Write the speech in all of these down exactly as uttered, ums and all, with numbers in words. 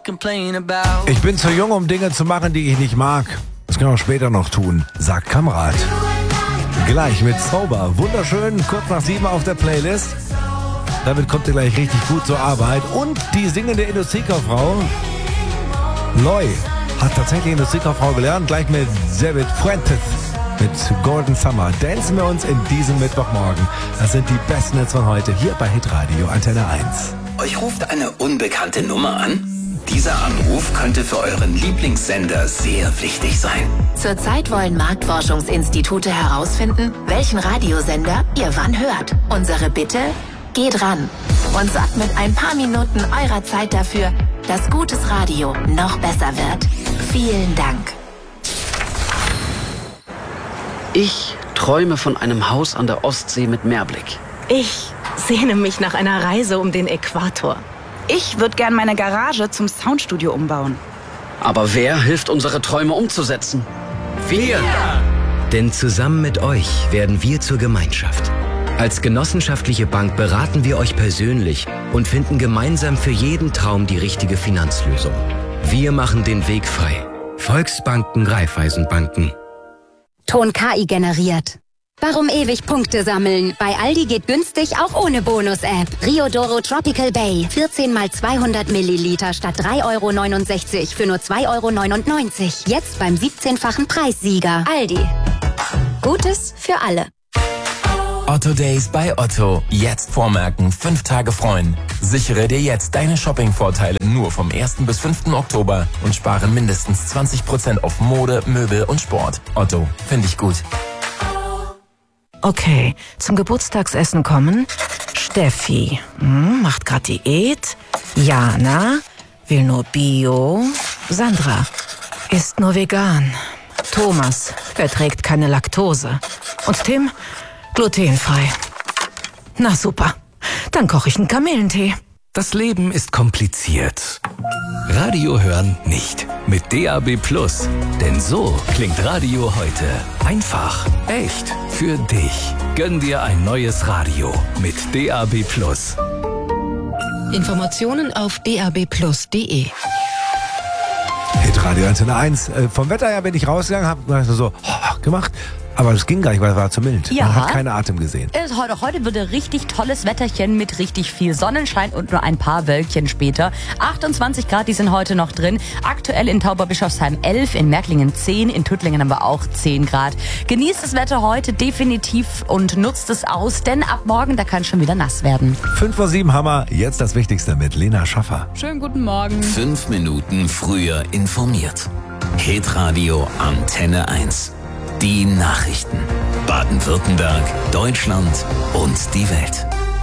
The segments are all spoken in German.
Ich bin zu jung, um Dinge zu machen, die ich nicht mag. Das kann ich auch später noch tun, sagt Kamerad. Gleich mit Sober. Wunderschön, kurz nach sieben auf der Playlist. Damit kommt ihr gleich richtig gut zur Arbeit. Und die singende Industriekauffrau Loy hat tatsächlich Industriekauffrau gelernt. Gleich mit David Fuentes mit Golden Summer. Dancen wir uns in diesem Mittwochmorgen. Das sind die besten Hits von heute hier bei Hitradio Antenne eins. Euch ruft eine unbekannte Nummer an? Dieser Anruf könnte für euren Lieblingssender sehr wichtig sein. Zurzeit wollen Marktforschungsinstitute herausfinden, welchen Radiosender ihr wann hört. Unsere Bitte? Geht ran und sorgt mit ein paar Minuten eurer Zeit dafür, dass gutes Radio noch besser wird. Vielen Dank. Ich träume von einem Haus an der Ostsee mit Meerblick. Ich sehne mich nach einer Reise um den Äquator. Ich würde gern meine Garage zum Soundstudio umbauen. Aber wer hilft, unsere Träume umzusetzen? Wir! Denn zusammen mit euch werden wir zur Gemeinschaft. Als genossenschaftliche Bank beraten wir euch persönlich und finden gemeinsam für jeden Traum die richtige Finanzlösung. Wir machen den Weg frei. Volksbanken, Raiffeisenbanken. Ton K I generiert. Warum ewig Punkte sammeln? Bei Aldi geht günstig auch ohne Bonus-App. Riodoro Tropical Bay. vierzehn mal zweihundert Milliliter statt drei Euro neunundsechzig für nur zwei Euro neunundneunzig. Jetzt beim siebzehnfachen Preissieger. Aldi. Gutes für alle. Otto Days bei Otto. Jetzt vormerken, fünf Tage freuen. Sichere dir jetzt deine Shopping-Vorteile nur vom ersten bis fünften Oktober und spare mindestens zwanzig Prozent auf Mode, Möbel und Sport. Otto, finde ich gut. Okay, zum Geburtstagsessen kommen Steffi, hm, macht grad Diät. Jana, will nur Bio. Sandra, isst nur vegan. Thomas, verträgt keine Laktose. Und Tim, glutenfrei. Na super, dann koche ich einen Kamillentee. Das Leben ist kompliziert. Radio hören nicht. Mit D A B Plus. Denn so klingt Radio heute. Einfach, echt, für dich. Gönn dir ein neues Radio mit D A B Plus. Informationen auf d a b plus punkt d e. Hitradio Antenne eins. Äh, vom Wetter her bin ich rausgegangen, habe so oh, gemacht. Aber es ging gar nicht, weil es war zu mild. Ja. Man hat keine Atem gesehen. Heute, heute wird ein richtig tolles Wetterchen mit richtig viel Sonnenschein und nur ein paar Wölkchen später. achtundzwanzig Grad, die sind heute noch drin. Aktuell in Tauberbischofsheim elf, in Märklingen zehn, in Tuttlingen haben wir auch zehn Grad. Genießt das Wetter heute definitiv und nutzt es aus, denn ab morgen, da kann es schon wieder nass werden. fünf vor sieben Hammer, jetzt das Wichtigste mit Lena Schaffer. Schönen guten Morgen. Fünf Minuten früher informiert. Hitradio Antenne eins. Die Nachrichten. Baden-Württemberg, Deutschland und die Welt.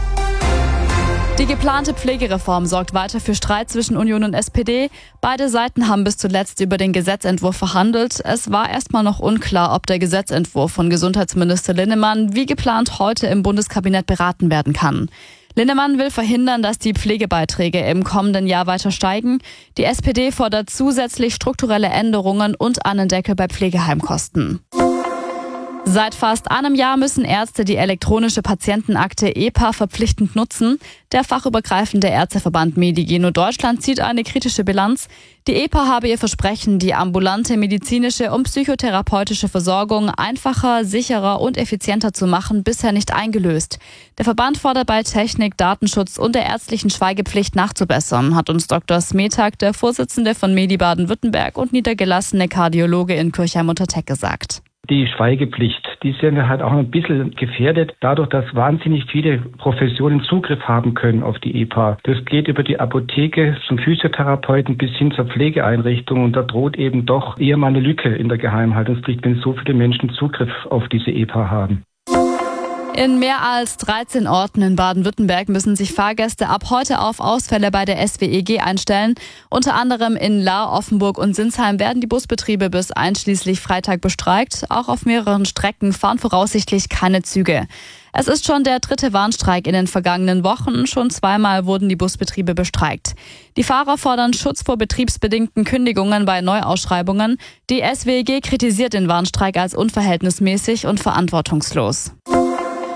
Die geplante Pflegereform sorgt weiter für Streit zwischen Union und S P D. Beide Seiten haben bis zuletzt über den Gesetzentwurf verhandelt. Es war erstmal noch unklar, ob der Gesetzentwurf von Gesundheitsminister Linnemann wie geplant heute im Bundeskabinett beraten werden kann. Linnemann will verhindern, dass die Pflegebeiträge im kommenden Jahr weiter steigen. Die S P D fordert zusätzlich strukturelle Änderungen und einen Deckel bei Pflegeheimkosten. Seit fast einem Jahr müssen Ärzte die elektronische Patientenakte E P A verpflichtend nutzen. Der fachübergreifende Ärzteverband Medigeno Deutschland zieht eine kritische Bilanz. Die E P A habe ihr Versprechen, die ambulante medizinische und psychotherapeutische Versorgung einfacher, sicherer und effizienter zu machen, bisher nicht eingelöst. Der Verband fordert bei Technik, Datenschutz und der ärztlichen Schweigepflicht nachzubessern, hat uns Doktor Smetag, der Vorsitzende von Medi Baden-Württemberg und niedergelassene Kardiologe in Kirchheim-unter-Teck, gesagt. Die Schweigepflicht, die ist ja halt auch ein bisschen gefährdet, dadurch, dass wahnsinnig viele Professionen Zugriff haben können auf die E P A. Das geht über die Apotheke zum Physiotherapeuten bis hin zur Pflegeeinrichtung und da droht eben doch eher mal eine Lücke in der Geheimhaltungspflicht, wenn so viele Menschen Zugriff auf diese E P A haben. In mehr als dreizehn Orten in Baden-Württemberg müssen sich Fahrgäste ab heute auf Ausfälle bei der S W E G einstellen. Unter anderem in Lahr, Offenburg und Sinsheim werden die Busbetriebe bis einschließlich Freitag bestreikt. Auch auf mehreren Strecken fahren voraussichtlich keine Züge. Es ist schon der dritte Warnstreik in den vergangenen Wochen. Schon zweimal wurden die Busbetriebe bestreikt. Die Fahrer fordern Schutz vor betriebsbedingten Kündigungen bei Neuausschreibungen. Die S W E G kritisiert den Warnstreik als unverhältnismäßig und verantwortungslos.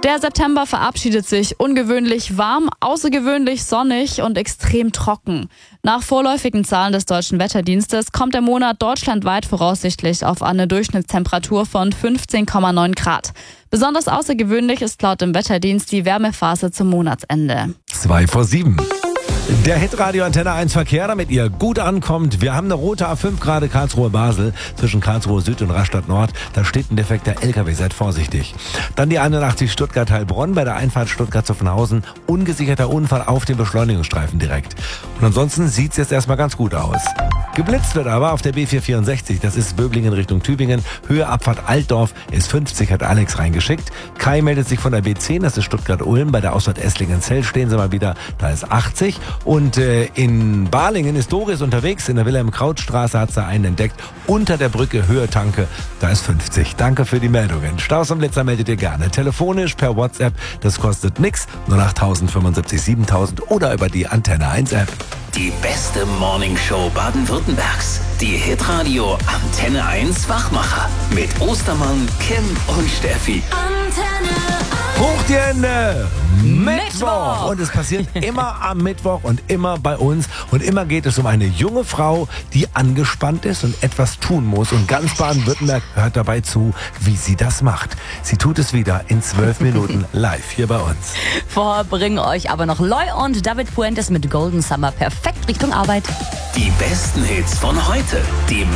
Der September verabschiedet sich ungewöhnlich warm, außergewöhnlich sonnig und extrem trocken. Nach vorläufigen Zahlen des Deutschen Wetterdienstes kommt der Monat deutschlandweit voraussichtlich auf eine Durchschnittstemperatur von fünfzehn Komma neun Grad. Besonders außergewöhnlich ist laut dem Wetterdienst die Wärmephase zum Monatsende. Zwei vor sieben. Der Hitradio Antenne eins Verkehr, damit ihr gut ankommt. Wir haben eine rote A fünf gerade Karlsruhe-Basel zwischen Karlsruhe Süd und Rastatt Nord. Da steht ein defekter L K W, seid vorsichtig. Dann die einundachtzig Stuttgart-Heilbronn bei der Einfahrt Stuttgart-Zuffenhausen. Ungesicherter Unfall auf dem Beschleunigungsstreifen direkt. Und ansonsten sieht's jetzt erstmal ganz gut aus. Geblitzt wird aber auf der B vierhundertvierundsechzig, das ist Böblingen Richtung Tübingen. Höhe Abfahrt Altdorf ist fünfzig, hat Alex reingeschickt. Kai meldet sich von der B zehn, das ist Stuttgart-Ulm. Bei der Ausfahrt Esslingen-Zell stehen sie mal wieder, da ist achtzig. Und äh, in Balingen ist Doris unterwegs, in der Wilhelm-Kraut-Straße hat sie einen entdeckt. Unter der Brücke Höhe Tanke, da ist fünfzig. Danke für die Meldungen. Staus am Blitzer meldet ihr gerne. Telefonisch, per WhatsApp, das kostet nix. null acht tausend fünfundsiebzig siebentausend oder über die Antenne eins App. Die beste Morningshow Baden-Württembergs. Die Hitradio Antenne eins Wachmacher. Mit Ostermann, Kim und Steffi. Antenne Hoch die Hände! Mittwoch! Mittwoch. Und es passiert immer am Mittwoch und immer bei uns. Und immer geht es um eine junge Frau, die angespannt ist und etwas tun muss. Und ganz Baden-Württemberg hört dabei zu, wie sie das macht. Sie tut es wieder in zwölf Minuten live hier bei uns. Vorher bringen euch aber noch Loy und David Fuentes mit Golden Summer perfekt Richtung Arbeit. Die besten Hits von heute. Die